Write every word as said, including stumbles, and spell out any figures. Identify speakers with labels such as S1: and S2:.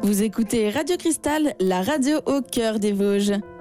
S1: Vous écoutez Radio Cristal, la radio au cœur des Vosges.